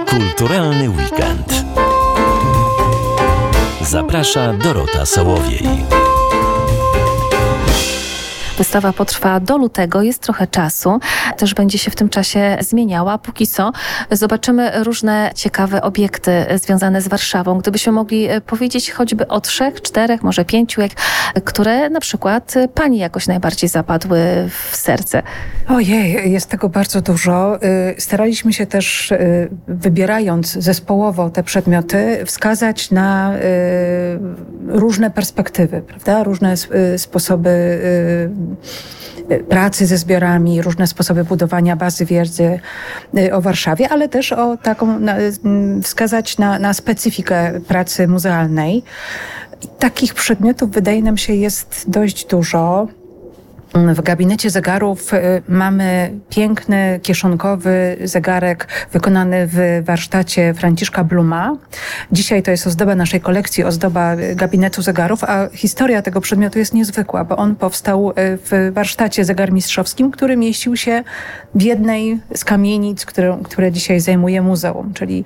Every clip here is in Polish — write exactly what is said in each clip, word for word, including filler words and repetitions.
Kulturalny weekend. Zaprasza Dorota Sołowiej. Wystawa potrwa do lutego, jest trochę czasu. Też będzie się w tym czasie zmieniała. Póki co zobaczymy różne ciekawe obiekty związane z Warszawą. Gdybyśmy mogli powiedzieć choćby o trzech, czterech, może pięciu, jak, które na przykład Pani jakoś najbardziej zapadły w serce. Ojej, jest tego bardzo dużo. Staraliśmy się też, wybierając zespołowo te przedmioty, wskazać na różne perspektywy, prawda? Różne sposoby pracy ze zbiorami, różne sposoby budowania bazy wiedzy o Warszawie, ale też o taką, na, wskazać na, na specyfikę pracy muzealnej. I takich przedmiotów, wydaje nam się, jest dość dużo. W gabinecie zegarów mamy piękny, kieszonkowy zegarek wykonany w warsztacie Franciszka Bluma. Dzisiaj to jest ozdoba naszej kolekcji, ozdoba gabinetu zegarów, a historia tego przedmiotu jest niezwykła, bo on powstał w warsztacie zegarmistrzowskim, który mieścił się w jednej z kamienic, które, które dzisiaj zajmuje muzeum, czyli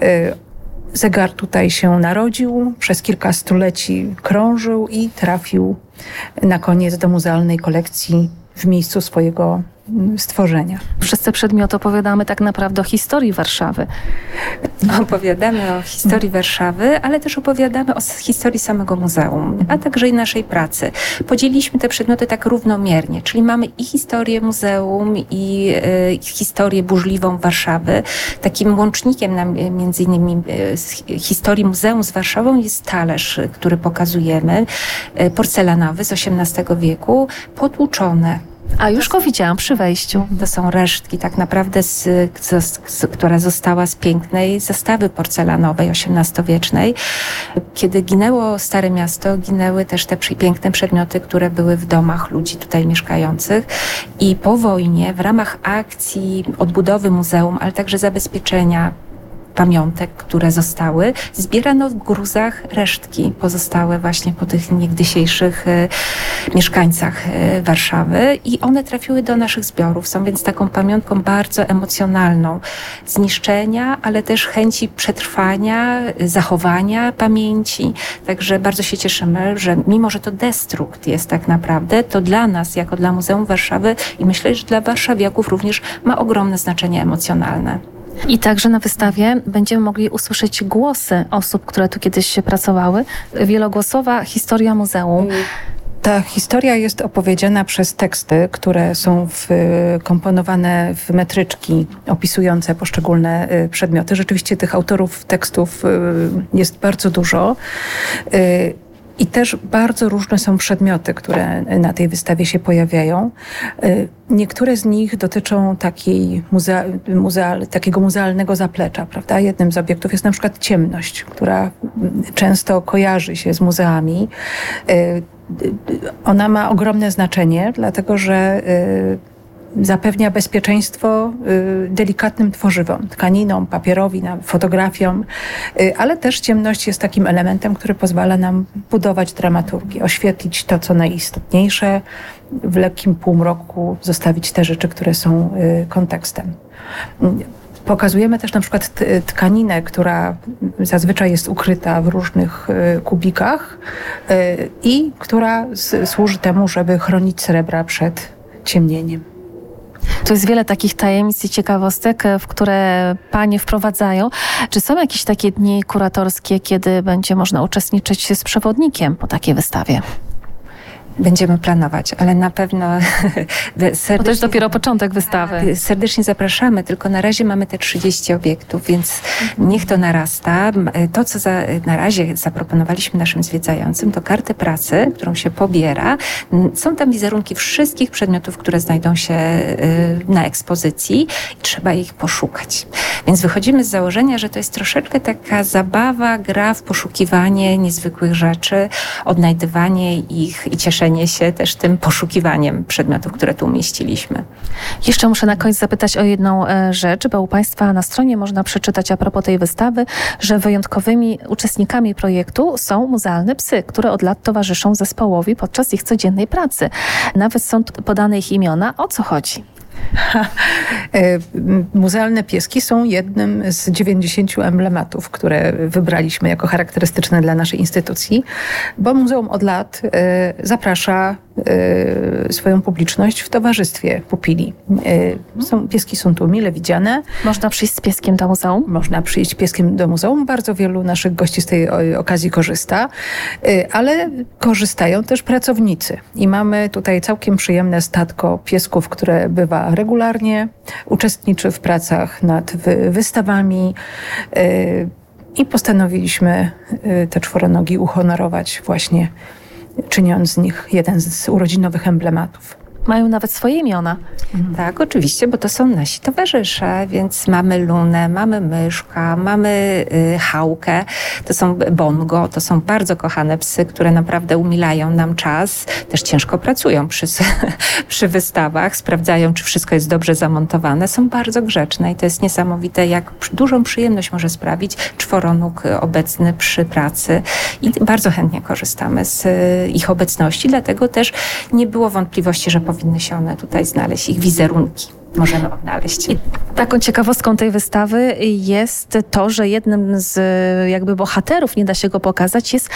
zegar tutaj się narodził, przez kilka stuleci krążył i trafił na koniec do muzealnej kolekcji w miejscu swojego stworzenia. Przez te przedmioty opowiadamy tak naprawdę o historii Warszawy. Opowiadamy o historii Warszawy, ale też opowiadamy o historii samego muzeum, a także i naszej pracy. Podzieliliśmy te przedmioty tak równomiernie, czyli mamy i historię muzeum, i y, historię burzliwą Warszawy. Takim łącznikiem nam, między innymi y, z historii muzeum z Warszawą jest talerz, który pokazujemy, y, porcelanowy z osiemnastego wieku, potłuczone. A już go widziałam przy wejściu. To są resztki tak naprawdę, z, z, z, która została z pięknej zastawy porcelanowej osiemnastowiecznej. Kiedy ginęło Stare Miasto, ginęły też te piękne przedmioty, które były w domach ludzi tutaj mieszkających. I po wojnie w ramach akcji odbudowy muzeum, ale także zabezpieczenia pamiątek, które zostały, zbierano w gruzach resztki pozostałe właśnie po tych niegdysiejszych e, mieszkańcach e, Warszawy i one trafiły do naszych zbiorów. Są więc taką pamiątką bardzo emocjonalną zniszczenia, ale też chęci przetrwania, zachowania pamięci. Także bardzo się cieszymy, że mimo, że to destrukt jest tak naprawdę, to dla nas, jako dla Muzeum Warszawy i myślę, że dla warszawiaków również ma ogromne znaczenie emocjonalne. I także na wystawie będziemy mogli usłyszeć głosy osób, które tu kiedyś pracowały. Wielogłosowa historia muzeum. Ta historia jest opowiedziana przez teksty, które są wkomponowane w metryczki opisujące poszczególne przedmioty. Rzeczywiście tych autorów tekstów jest bardzo dużo. I też bardzo różne są przedmioty, które na tej wystawie się pojawiają. Niektóre z nich dotyczą takiej muzea, muzeal, takiego muzealnego zaplecza, prawda? Jednym z obiektów jest na przykład ciemność, która często kojarzy się z muzeami. Ona ma ogromne znaczenie, dlatego że zapewnia bezpieczeństwo y, delikatnym tworzywom, tkaninom, papierowi, fotografiom, y, ale też ciemność jest takim elementem, który pozwala nam budować dramaturgię, oświetlić to, co najistotniejsze, w lekkim półmroku zostawić te rzeczy, które są y, kontekstem. Pokazujemy też na przykład t- tkaninę, która zazwyczaj jest ukryta w różnych y, kubikach y, i która s- służy temu, żeby chronić srebra przed ciemnieniem. Tu jest wiele takich tajemnic i ciekawostek, w które Panie wprowadzają. Czy są jakieś takie dni kuratorskie, kiedy będzie można uczestniczyć z przewodnikiem po takiej wystawie? Będziemy planować, ale na pewno serdecznie... Bo to jest dopiero początek wystawy. Serdecznie zapraszamy, tylko na razie mamy te trzydzieści obiektów, więc niech to narasta. To, co za, na razie zaproponowaliśmy naszym zwiedzającym, to kartę pracy, którą się pobiera. Są tam wizerunki wszystkich przedmiotów, które znajdą się na ekspozycji i trzeba ich poszukać. Więc wychodzimy z założenia, że to jest troszeczkę taka zabawa, gra w poszukiwanie niezwykłych rzeczy, odnajdywanie ich i cieszenie się też tym poszukiwaniem przedmiotów, które tu umieściliśmy. Jeszcze muszę na koniec zapytać o jedną rzecz, bo u Państwa na stronie można przeczytać a propos tej wystawy, że wyjątkowymi uczestnikami projektu są muzealne psy, które od lat towarzyszą zespołowi podczas ich codziennej pracy. Nawet są podane ich imiona. O co chodzi? Muzealne pieski są jednym z dziewięćdziesięciu emblematów, które wybraliśmy jako charakterystyczne dla naszej instytucji, bo muzeum od lat zaprasza swoją publiczność w towarzystwie pupili. Są, pieski są tu mile widziane. Można przyjść z pieskiem do muzeum? Można przyjść pieskiem do muzeum. Bardzo wielu naszych gości z tej okazji korzysta, ale korzystają też pracownicy. I mamy tutaj całkiem przyjemne stadko piesków, które bywa regularnie, uczestniczy w pracach nad wystawami i postanowiliśmy te czworonogi uhonorować właśnie, czyniąc z nich jeden z urodzinowych emblematów. Mają nawet swoje imiona. Mhm. Tak, oczywiście, bo to są nasi towarzysze, więc mamy Lunę, mamy Myszka, mamy y, Hałkę, to są Bongo, to są bardzo kochane psy, które naprawdę umilają nam czas. Też ciężko pracują przy, przy wystawach, sprawdzają, czy wszystko jest dobrze zamontowane. Są bardzo grzeczne i to jest niesamowite, jak dużą przyjemność może sprawić czworonóg obecny przy pracy. I bardzo chętnie korzystamy z y, ich obecności, dlatego też nie było wątpliwości, że powinny się one tutaj znaleźć, ich wizerunki możemy odnaleźć. I taką ciekawostką tej wystawy jest to, że jednym z jakby bohaterów, nie da się go pokazać, jest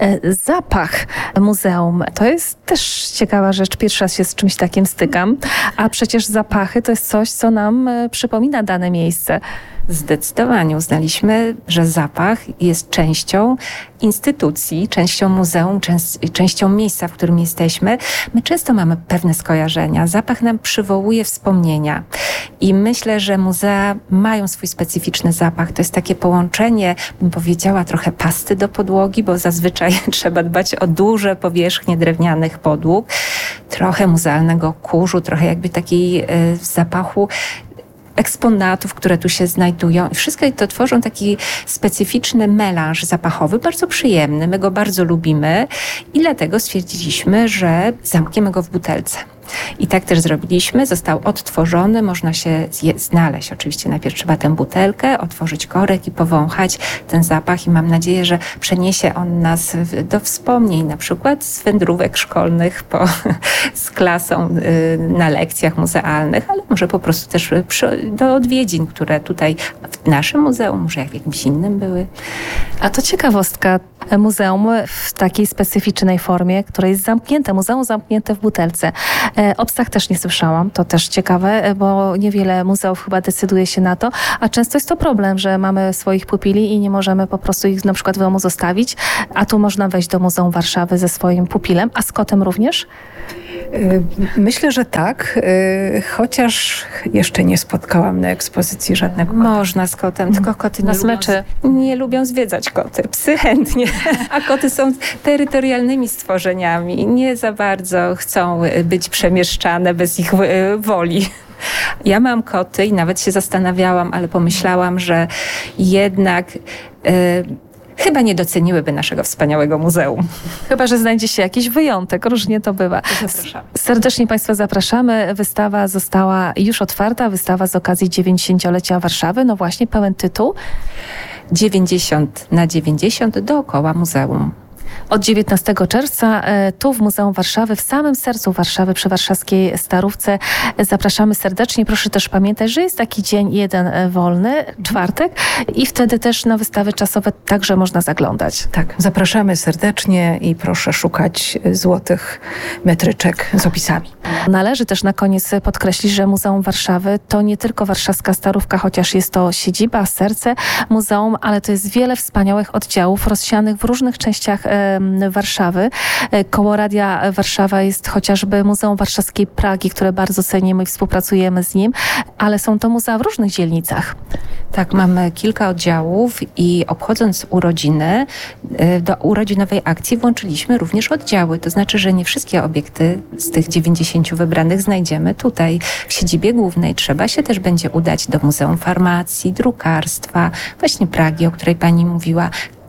zapach muzeum. To jest też ciekawa rzecz. Pierwszy raz się z czymś takim stykam. A przecież zapachy to jest coś, co nam przypomina dane miejsce. Zdecydowanie uznaliśmy, że zapach jest częścią instytucji, częścią muzeum, częst, częścią miejsca, w którym jesteśmy. My często mamy pewne skojarzenia. Zapach nam przywołuje wspomnienia. I myślę, że muzea mają swój specyficzny zapach. To jest takie połączenie, bym powiedziała, trochę pasty do podłogi, bo zazwyczaj trzeba dbać o duże powierzchnie drewnianych podłóg. Trochę muzealnego kurzu, trochę jakby takiej y, zapachu eksponatów, które tu się znajdują. I wszystko to tworzą taki specyficzny melanż zapachowy, bardzo przyjemny. My go bardzo lubimy i dlatego stwierdziliśmy, że zamkniemy go w butelce. I tak też zrobiliśmy. Został odtworzony. Można się znaleźć. Oczywiście najpierw trzeba tę butelkę, otworzyć korek i powąchać ten zapach i mam nadzieję, że przeniesie on nas do wspomnień, na przykład z wędrówek szkolnych po, z klasą na lekcjach muzealnych, ale może po prostu też przy, do odwiedzin, które tutaj w naszym muzeum, może w jakimś innym były. A to ciekawostka. Muzeum w takiej specyficznej formie, które jest zamknięte. Muzeum zamknięte w butelce. O psach też nie słyszałam. To też ciekawe, bo niewiele muzeów chyba decyduje się na to, a często jest to problem, że mamy swoich pupili i nie możemy po prostu ich na przykład w domu zostawić, a tu można wejść do Muzeum Warszawy ze swoim pupilem, a z kotem również? Myślę, że tak, chociaż jeszcze nie spotkałam na ekspozycji żadnego kota. Można z kotem, tylko koty nie, lubią, nie lubią zwiedzać koty. Psy chętnie, a koty są terytorialnymi stworzeniami. Nie za bardzo chcą być przemieszczane bez ich woli. Ja mam koty i nawet się zastanawiałam, ale pomyślałam, że jednak Yy, chyba nie doceniłyby naszego wspaniałego muzeum. Chyba że znajdzie się jakiś wyjątek. Różnie to bywa. Zapraszamy. Serdecznie Państwa zapraszamy. Wystawa została już otwarta. Wystawa z okazji dziewięćdziesięciolecia Warszawy. No właśnie, pełen tytuł. dziewięćdziesiąt na dziewięćdziesiąt dookoła muzeum. Od dziewiętnastego czerwca tu w Muzeum Warszawy, w samym sercu Warszawy, przy warszawskiej Starówce. Zapraszamy serdecznie. Proszę też pamiętać, że jest taki dzień jeden wolny, czwartek i wtedy też na wystawy czasowe także można zaglądać. Tak, zapraszamy serdecznie i proszę szukać złotych metryczek z opisami. Należy też na koniec podkreślić, że Muzeum Warszawy to nie tylko warszawska Starówka, chociaż jest to siedziba, serce muzeum, ale to jest wiele wspaniałych oddziałów rozsianych w różnych częściach Warszawy. Koło Radia Warszawa jest chociażby Muzeum Warszawskiej Pragi, które bardzo cenimy i współpracujemy z nim, ale są to muzea w różnych dzielnicach. Tak, mamy kilka oddziałów i obchodząc urodziny, do urodzinowej akcji włączyliśmy również oddziały. To znaczy, że nie wszystkie obiekty z tych dziewięćdziesięciu wybranych znajdziemy tutaj w siedzibie głównej. Trzeba się też będzie udać do Muzeum Farmacji, Drukarstwa, właśnie Pragi, o której pani mówiła.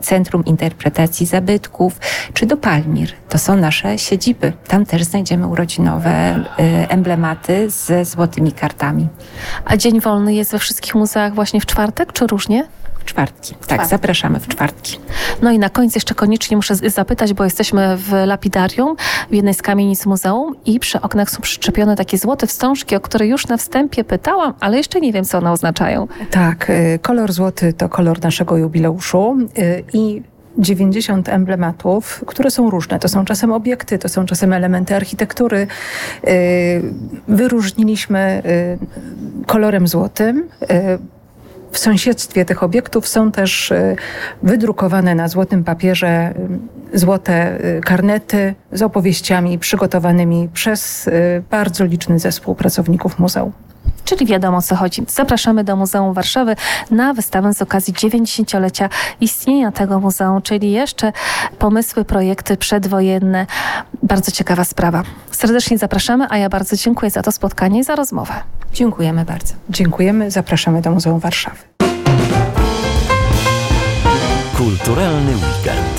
Centrum Interpretacji Zabytków, czy do Palmir. To są nasze siedziby. Tam też znajdziemy urodzinowe y, emblematy ze złotymi kartami. A dzień wolny jest we wszystkich muzeach właśnie w czwartek, czy różnie? W czwartki. Tak, Czwartek. zapraszamy w czwartki. No i na koniec jeszcze koniecznie muszę z- zapytać, bo jesteśmy w lapidarium, w jednej z kamienic muzeum i przy oknach są przyczepione takie złote wstążki, o które już na wstępie pytałam, ale jeszcze nie wiem, co one oznaczają. Tak, y, kolor złoty to kolor naszego jubileuszu y, i dziewięćdziesiąt emblematów, które są różne. To są czasem obiekty, to są czasem elementy architektury. Y, Wyróżniliśmy y, kolorem złotym. Y, W sąsiedztwie tych obiektów są też y, wydrukowane na złotym papierze y, złote y, karnety z opowieściami przygotowanymi przez y, bardzo liczny zespół pracowników muzeum. Czyli wiadomo, o co chodzi. Zapraszamy do Muzeum Warszawy na wystawę z okazji dziewięćdziesięciolecia istnienia tego muzeum, czyli jeszcze pomysły, projekty przedwojenne. Bardzo ciekawa sprawa. Serdecznie zapraszamy, a ja bardzo dziękuję za to spotkanie i za rozmowę. Dziękujemy bardzo. Dziękujemy, zapraszamy do Muzeum Warszawy. Kulturalny weekend.